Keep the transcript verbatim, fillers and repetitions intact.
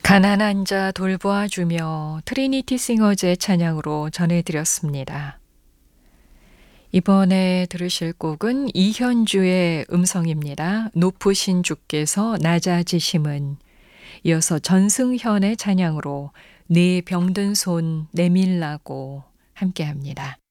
가난한 자 돌보아주며 트리니티 싱어즈의 찬양으로 전해드렸습니다. 이번에 들으실 곡은 이현주의 음성입니다. 높으신 주께서 낮아지심은. 이어서 전승현의 찬양으로 네 병든 손 내밀라고 함께합니다.